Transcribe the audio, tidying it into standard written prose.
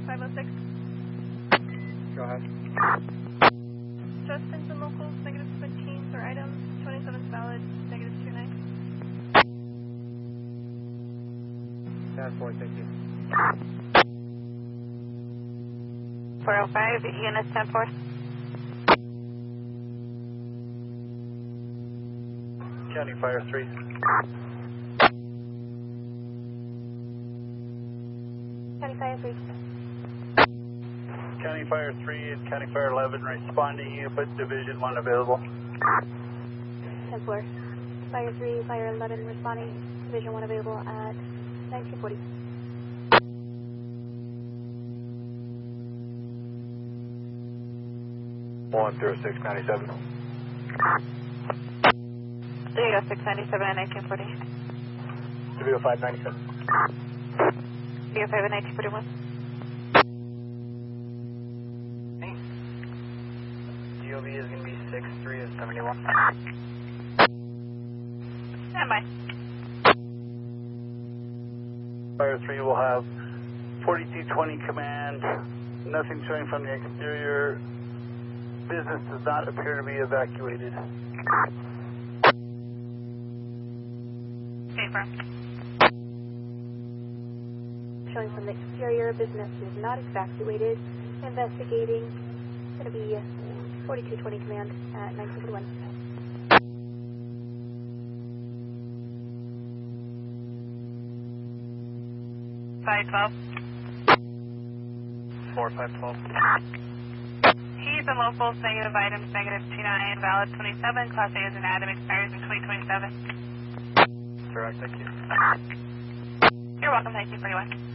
506. Go ahead. Justin's and locals, negative 17 for items, 27's valid, negative 29. 10-4, thank you. 405, units 10-4. County Fire 3. County Fire 3. County Fire 3 and County Fire 11 responding. You put Division 1 available. 10-4. Fire 3, Fire 11 responding, Division 1 available at 1940. One 0697. 30697 and 1940. 30597. 305 and 1941. DOB is going to be 63 of 71. Stand by. Fire 3 will have 4220 command. Nothing showing from the exterior. Business does not appear to be evacuated. Paper. Showing from the exterior, business is not evacuated. Investigating, going to be 4220 command at 1941. 512. 4512. He's and locals, negative items, negative 29, valid 27. Class A is an Adam, expires in 2027. Correct, thank you. You're welcome, 1941.